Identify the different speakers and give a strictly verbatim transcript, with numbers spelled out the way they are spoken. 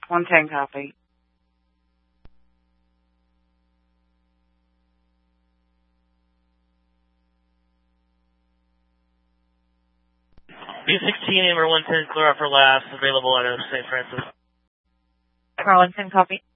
Speaker 1: one ten copy.
Speaker 2: B sixteen, number one ten, clear out for last, available out of Saint Francis.
Speaker 1: Car one ten copy.